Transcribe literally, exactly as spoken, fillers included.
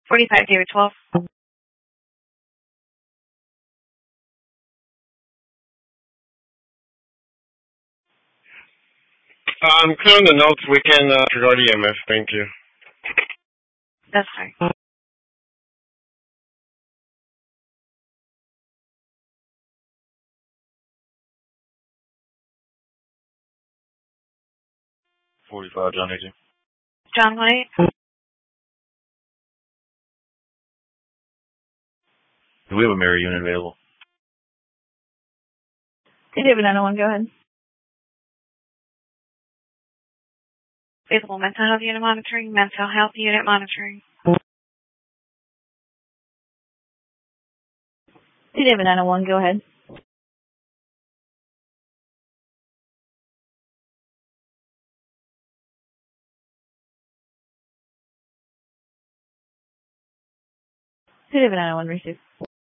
forty-five, David twelve. Um, clear on the notes. We can uh, regard E M F. Thank you. That's fine. forty-five, John eighteen. John White. Do we have a mirror unit available? David nine oh one, go ahead. Available mental health unit monitoring, mental health unit monitoring. David nine oh one, go ahead. David nine oh one, receive.